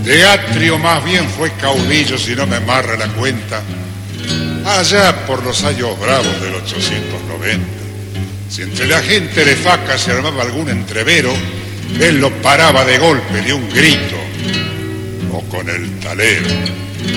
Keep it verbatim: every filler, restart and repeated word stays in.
De Atrio más bien fue caudillo, si no me amarra la cuenta, allá por los años bravos del ochocientos noventa. Si entre la gente de faca se armaba algún entrevero, él lo paraba de golpe, de un grito, o con el talero.